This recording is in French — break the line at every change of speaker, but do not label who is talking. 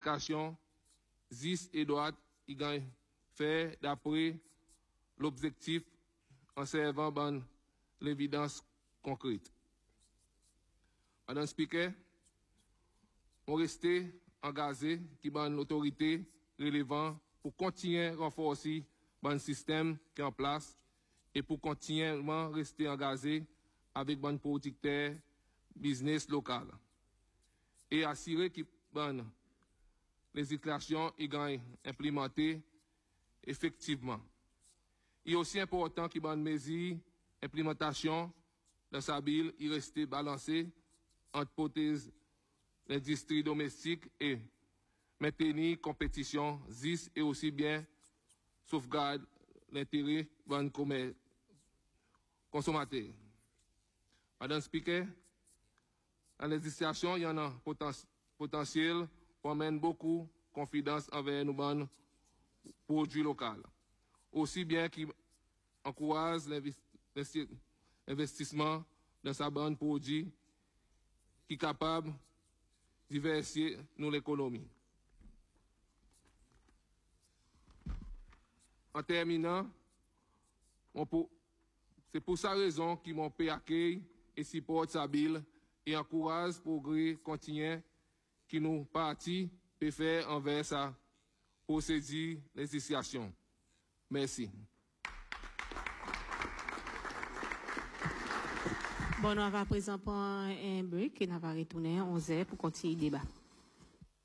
planification, ZIS et droite, il gagne fait d'après l'objectif en servant ban l'évidence concrète. Madame Speaker, on reste engagé qui ban l'autorité relevant pour continuer à renforcer le système qui est en place et pour continuellement rester engagé avec les producteurs business local et assurer que les législations sont implémentées effectivement. Il est aussi important que les mesures d'implémentation de sa bill restent balancées entre hypothèses l'industrie domestique et maintenir compétition ZIS et aussi bien sauvegarde l'intérêt des consommateurs. Madame Speaker, la législation, il y en a potentiel pour amener beaucoup de confiance envers nos produits locaux. Aussi bien qu'il encourage l'investissement dans sa bande produit qui est capable de diversifier l'économie. En terminant, c'est pour sa raison qu'ils m'ont payé accueil et supporte sa bill et encourage le progrès continu qui nous partis peut faire envers sa procédure de législation. Merci.
Bon, on va présenter un break et on va retourner à 11h pour continuer le débat.